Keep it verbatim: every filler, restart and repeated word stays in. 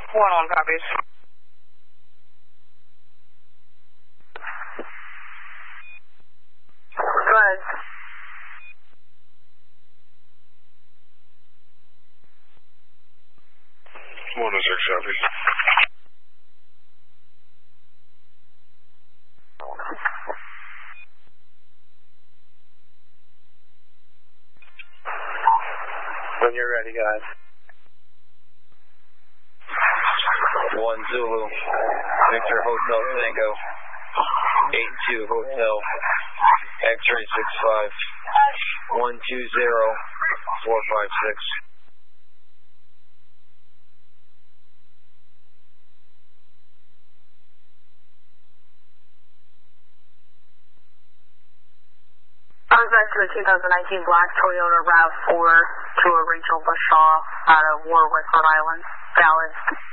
One one copies. Go ahead. One oh six copies. When you're ready, guys. One Zulu, Victor Hotel Tango, eight two Hotel, X-ray six five, one two zero, four five six. I was back to a two thousand nineteen black Toyota RAV four to a Rachel Bashaw out of Warwick, Rhode Island. Valid.